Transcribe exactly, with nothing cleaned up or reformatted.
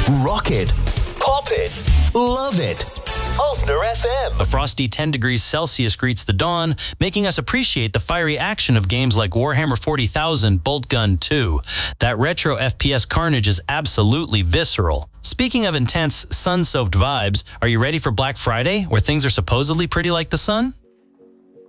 Rock it. Pop it. Love it. Ulsner F M. A frosty ten degrees Celsius greets the dawn, making us appreciate the fiery action of games like Warhammer forty thousand Boltgun two. That retro F P S carnage is absolutely visceral. Speaking of intense, sun-soaked vibes, are you ready for Black Friday, where things are supposedly pretty like the sun?